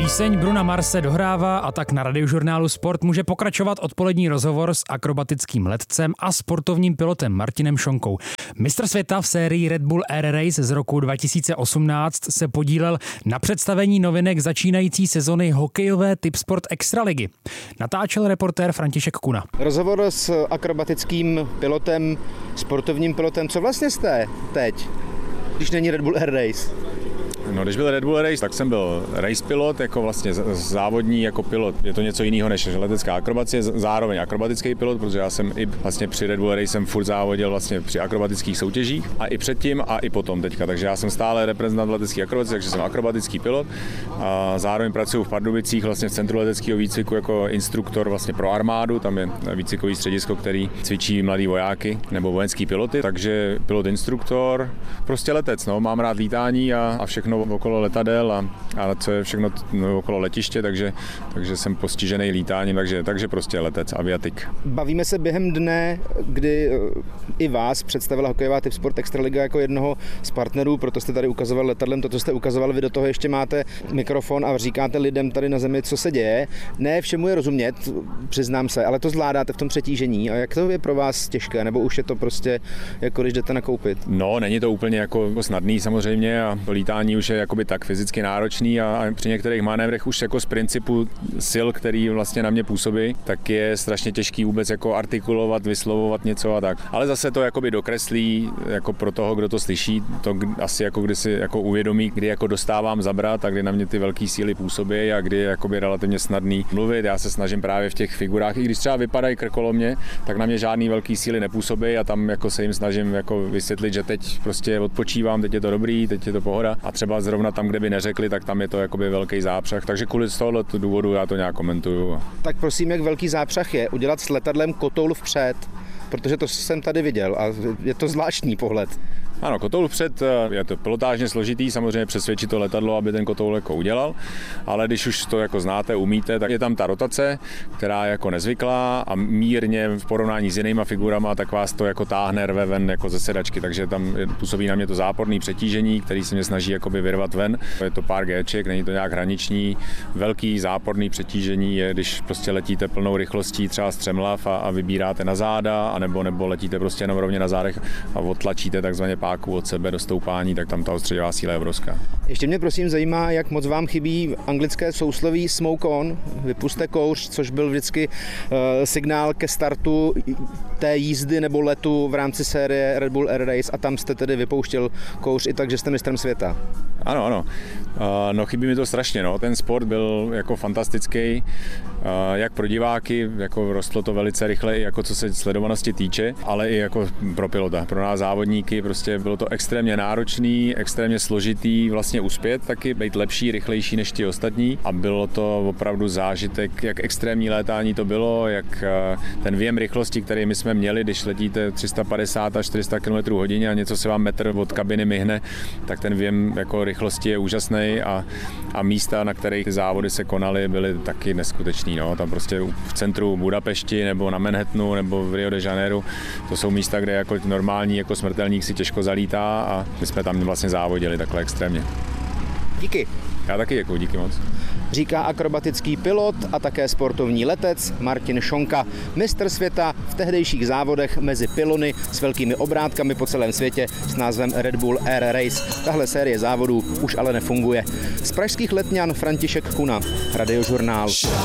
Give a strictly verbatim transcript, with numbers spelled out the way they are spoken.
Píseň Bruna Marse dohrává a tak na Radiožurnálu Sport může pokračovat odpolední rozhovor s akrobatickým letcem a sportovním pilotem Martinem Šonkou. Mistr světa v sérii Red Bull Air Race z roku dva tisíce osmnáct se podílel na představení novinek začínající sezony hokejové Tipsport Extraligy. Natáčel reportér František Kuna. Rozhovor s akrobatickým pilotem, sportovním pilotem. Co vlastně jste teď, když není Red Bull Air Race? No, když byl Red Bull Race, tak jsem byl race pilot, jako vlastně závodní jako pilot. Je to něco jiného než letecká akrobacie, zároveň akrobatický pilot, protože já jsem i vlastně při Red Bull Race jsem furt závodil vlastně při akrobatických soutěžích a i předtím a i potom teďka. Takže já jsem stále reprezentant letecké akrobacie, takže jsem akrobatický pilot. A zároveň pracuji v Pardubicích vlastně v centru leteckého výcviku jako instruktor vlastně pro armádu. Tam je výcvikový středisko, který cvičí mladý vojáky nebo vojenský piloty. Takže pilot, instruktor, prostě letec. No, mám rád lítání a, a všechno okolo letadel a, a co je všechno no, okolo letiště, takže, takže jsem postižený lítáním, takže, takže prostě letec, aviatik. Bavíme se během dne, kdy i vás představila hokejová Tipsport Extraliga jako jednoho z partnerů, proto jste tady ukazoval letadlem to, co jste ukazoval, vy do toho ještě máte mikrofon a říkáte lidem tady na zemi, co se děje. Ne všemu je rozumět, přiznám se, ale to zvládáte v tom přetížení. A jak to je pro vás těžké, nebo už je to prostě jako když jdete nakoupit? No, není to úplně jako snadný samozřejmě a lítání už je jakoby tak fyzicky náročný a při některých manévrech už jako z principu sil, který vlastně na mě působí, tak je strašně těžký vůbec jako artikulovat, vyslovovat něco a tak. Ale zase to jakoby dokreslí jako pro toho, kdo to slyší, to asi jako kdy si jako uvědomí, kdy jako dostávám zabrat a kdy na mě ty velké síly působí a kdy je jakoby relativně snadný mluvit. Já se snažím právě v těch figurách, i když třeba vypadají krkolomně, tak na mě žádný velký síly nepůsobí a tam jako se jim snažím jako vysvětlit, že teď prostě odpočívám, teď je to dobrý, teď je to pohoda a třeba zrovna tam, kde by neřekli, tak tam je to jakoby velký zápřah. Takže kvůli z tohohle důvodu já to nějak komentuju. Tak prosím, jak velký zápřah je udělat s letadlem kotoul vpřed, protože to jsem tady viděl a je to zvláštní pohled. Ano, kotoul vpřed je to pilotážně složitý, samozřejmě přesvědčit to letadlo, aby ten kotoul jako udělal, ale když už to jako znáte, umíte, tak je tam ta rotace, která je jako nezvyklá a mírně v porovnání s jinýma figurama, tak vás to jako táhne, rve ven jako ze sedačky, takže tam působí na mě to záporné přetížení, který se mě snaží jakoby vyrvat ven. Je to pár géček, není to nějak hraniční. Velký záporný přetížení je, když prostě letíte plnou rychlostí třeba střemlav a, a vybíráte na záda, anebo nebo letíte prostě jenom rovně na zádech a odtlačíte takzvaně páku od sebe do stoupání, tak tam ta ostředová síla je obrovská. Ještě mě prosím zajímá, jak moc vám chybí anglické sousloví smoke on, vypuste kouř, což byl vždycky uh, signál ke startu té jízdy nebo letu v rámci série Red Bull Air Race a tam jste tedy vypouštěl kouř i tak, že jste mistrem světa. Ano, ano. Uh, no chybí mi to strašně, no. Ten sport byl jako fantastický, uh, jak pro diváky, jako rostlo to velice rychle, jako co se sledovanosti týče, ale i jako pro pilota, pro nás závodníky, prostě bylo to extrémně náročný, extrémně složitý vlastně uspět, taky být lepší, rychlejší než ti ostatní a bylo to opravdu zážitek, jak extrémní létání to bylo, jak uh, ten věm rychlosti, který my jsme měli, když letíte tři sta padesát až čtyři sta kilometrů hodině a něco se vám metr od kabiny myhne, tak ten věm jako rychlosti je úžasný a, a místa, na kterých ty závody se konaly, byly taky neskutečný. No. Tam prostě v centru Budapešti nebo na Manhattanu nebo v Rio de Janeiro, to jsou místa, kde jako normální jako smrtelník si těžko zalítá a my jsme tam vlastně závodili takhle extrémně. Díky. Já taky děkuji, díky moc. Říká akrobatický pilot a také sportovní letec Martin Šonka, mistr světa v tehdejších závodech mezi pylony s velkými obrátkami po celém světě s názvem Red Bull Air Race. Tahle série závodů už ale nefunguje. Z pražských Letňan František Kuna, Radiožurnál.